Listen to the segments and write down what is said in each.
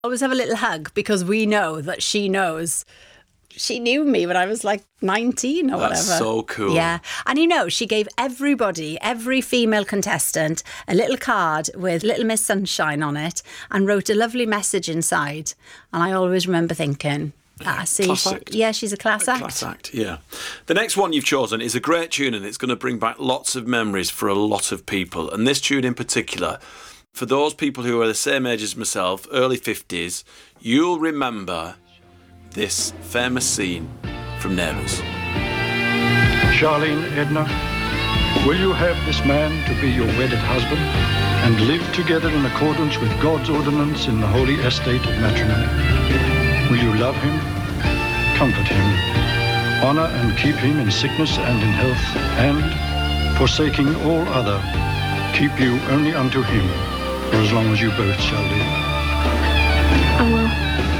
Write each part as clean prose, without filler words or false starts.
Always have a little hug because we know that she knows. She knew me when I was like 19 or whatever. That's so cool. Yeah. And you know, she gave everybody, every female contestant, a little card with Little Miss Sunshine on it and wrote a lovely message inside. And I always remember thinking, class act. Yeah, she's a class act. Class act, yeah. The next one you've chosen is a great tune, and it's going to bring back lots of memories for a lot of people. And this tune in particular, for those people who are the same age as myself, early 50s, you'll remember this famous scene from Neighbours. Charlene Edna, will you have this man to be your wedded husband and live together in accordance with God's ordinance in the holy estate of matrimony? Will you love him, comfort him, honour and keep him in sickness and in health, and, forsaking all other, keep you only unto him for as long as you both shall live? I will.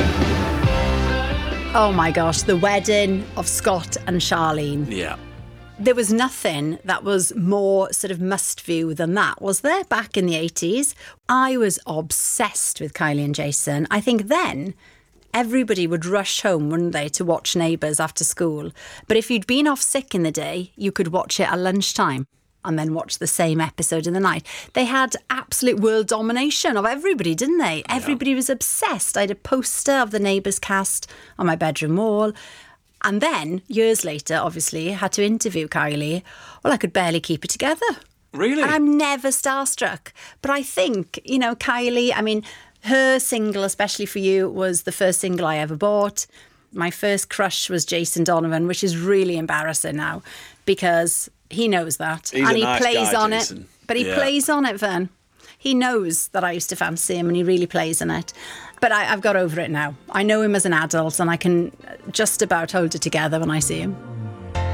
Oh my gosh, the wedding of Scott and Charlene. Yeah. There was nothing that was more sort of must view than that, was there, back in the 80s? I was obsessed with Kylie and Jason. I think then everybody would rush home, wouldn't they, to watch Neighbours after school. But if you'd been off sick in the day, you could watch it at lunchtime and then watch the same episode in the night. They had absolute world domination of everybody, didn't they? Yeah. Everybody was obsessed. I had a poster of the Neighbours cast on my bedroom wall. And then, years later, obviously, I had to interview Kylie. Well, I could barely keep it together. Really? And I'm never starstruck. But I think, you know, Kylie, I mean, her single, Especially For You, was the first single I ever bought. My first crush was Jason Donovan, which is really embarrassing now because he knows that. He's and a he nice plays guy, on Jason. it. But he plays on it, Vern. He knows that I used to fancy him and he really plays on it. But I've got over it now. I know him as an adult and I can just about hold it together when I see him.